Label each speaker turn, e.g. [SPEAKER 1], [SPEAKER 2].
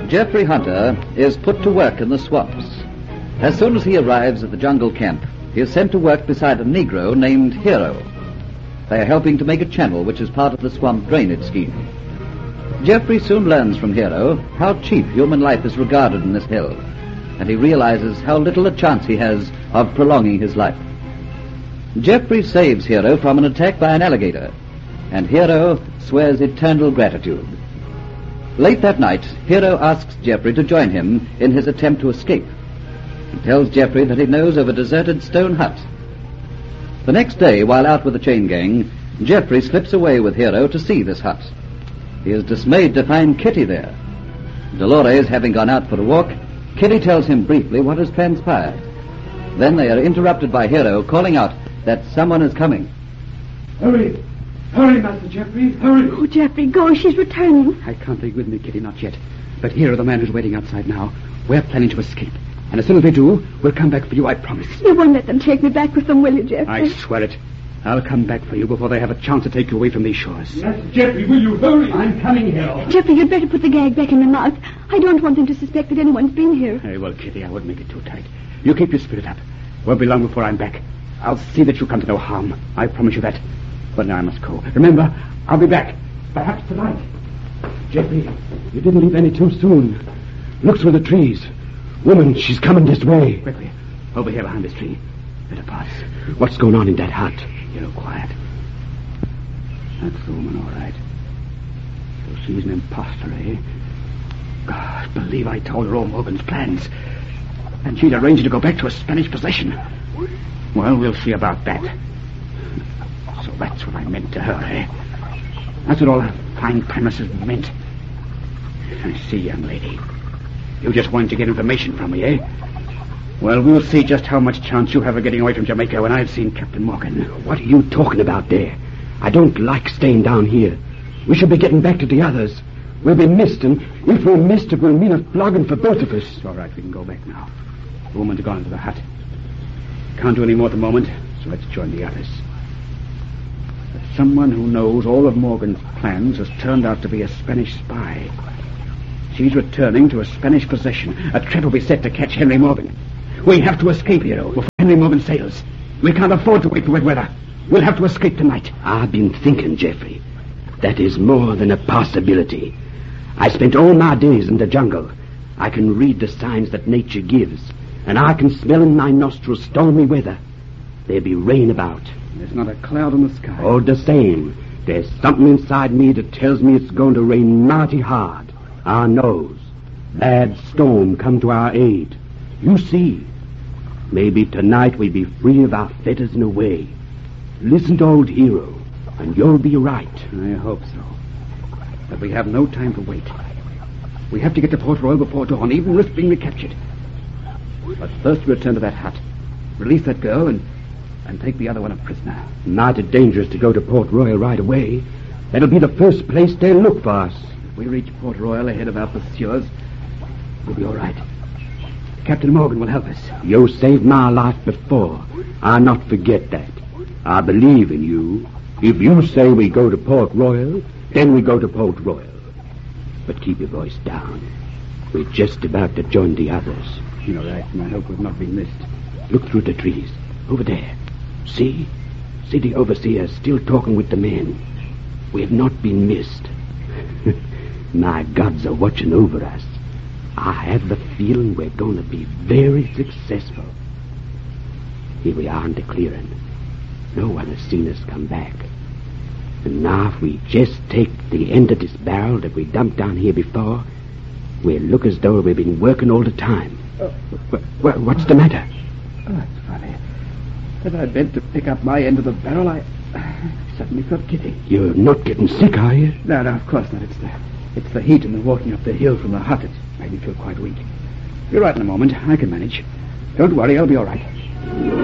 [SPEAKER 1] Geoffrey Hunter is put to work in the swamps. As soon as he arrives at the jungle camp, he is sent to work beside a Negro named Hero. They are helping to make a channel which is part of the swamp drainage scheme. Geoffrey soon learns from Hero how cheap human life is regarded in this hill, and he realizes how little a chance he has of prolonging his life. Geoffrey saves Hero from an attack by an alligator, and Hero swears eternal gratitude. Late that night, Hero asks Geoffrey to join him in his attempt to escape. He tells Geoffrey that he knows of a deserted stone hut. The next day, while out with the chain gang, Geoffrey slips away with Hero to see this hut. He is dismayed to find Kitty there. Dolores having gone out for a walk, Kitty tells him briefly what has transpired. Then they are interrupted by Hero calling out that someone is coming.
[SPEAKER 2] Hurry! Hurry, Master Geoffrey, hurry!
[SPEAKER 3] Oh, Geoffrey, go. She's returning.
[SPEAKER 2] I can't take with me, Kitty, not yet. But here are the man who's waiting outside now. We're planning to escape. And as soon as we do, we'll come back for you, I promise.
[SPEAKER 3] You won't let them take me back with them, will you, Geoffrey?
[SPEAKER 2] I swear it. I'll come back for you before they have a chance to take you away from these shores.
[SPEAKER 4] Master Geoffrey, will you hurry?
[SPEAKER 2] I'm coming, Hero.
[SPEAKER 3] Geoffrey, you'd better put the gag back in the mouth. I don't want them to suspect that anyone's been here.
[SPEAKER 2] Very well, Kitty, I wouldn't make it too tight. You keep your spirit up. Won't be long before I'm back. I'll see that you come to no harm. I promise you that. But now I must go. Remember, I'll be back. Perhaps tonight.
[SPEAKER 4] Geoffrey, you didn't leave any too soon. Look through the trees. Woman, she's coming this way.
[SPEAKER 2] Quickly. Over here behind this tree. Better pass.
[SPEAKER 4] What's going on in that hut?
[SPEAKER 2] You know, quiet. That's the woman, all right. So she's an imposter, eh? God, I believe I told her all Morgan's plans. And she'd arranged to go back to a Spanish possession. Well, we'll see about that. So that's what I meant to her, eh? That's what all her fine premises meant. I see, young lady. You just wanted to get information from me, eh? Well, we'll see just how much chance you have of getting away from Jamaica when I've seen Captain Morgan.
[SPEAKER 4] What are you talking about there? I don't like staying down here. We should be getting back to the others. We'll be missed, and if we're missed, it will mean a flogging for both of us.
[SPEAKER 2] All right, we can go back now. The woman's gone into the hut. Can't do any more at the moment, so let's join the others. But someone who knows all of Morgan's plans has turned out to be a Spanish spy. She's returning to a Spanish possession. A trap will be set to catch Henry Morgan. We have to escape, Hero, before Henry Morgan sails. We can't afford to wait for wet weather. We'll have to escape tonight.
[SPEAKER 4] I've been thinking, Geoffrey. That is more than a possibility. I spent all my days in the jungle. I can read the signs that nature gives, and I can smell in my nostrils stormy weather. There'll be rain about.
[SPEAKER 2] There's not a cloud in the sky.
[SPEAKER 4] All the same, there's something inside me that tells me it's going to rain mighty hard. Our nose. Bad storm come to our aid. You see. Maybe tonight we'll be free of our fetters and away. Listen to old Hero, and you'll be right.
[SPEAKER 2] I hope so. But we have no time to wait. We have to get to Port Royal before dawn, even risk being recaptured. But first return to that hut. Release that girl and take the other one a prisoner.
[SPEAKER 4] Mighty dangerous to go to Port Royal right away. That'll be the first place they'll look for us.
[SPEAKER 2] If we reach Port Royal ahead of our pursuers, we'll be all right. Captain Morgan will help us.
[SPEAKER 4] You saved my life before. I'll not forget that. I believe in you. If you say we go to Port Royal, then we go to Port Royal. But keep your voice down. We're just about to join the others.
[SPEAKER 2] You're right, and I hope we've not been missed.
[SPEAKER 4] Look through the trees. Over there. See? See the overseer still talking with the men. We have not been missed. My gods are watching over us. I have the feeling we're going to be very successful. Here we are in the clearing. No one has seen us come back. And now if we just take the end of this barrel that we dumped down here before, we'll look as though we've been working all the time. What's the matter?
[SPEAKER 2] Oh, that's funny. As I bent to pick up my end of the barrel, I suddenly felt giddy.
[SPEAKER 4] You're not getting sick, are you?
[SPEAKER 2] No, of course not. It's the heat and the walking up the hill from the hut. It made me feel quite weak. You're right in a moment. I can manage. Don't worry, I'll be all right.